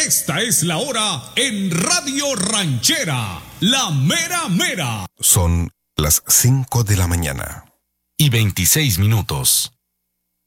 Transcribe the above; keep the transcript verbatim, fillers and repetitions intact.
Esta es la hora en Radio Ranchera, la mera mera. Son las cinco de la mañana. Y veintiséis minutos.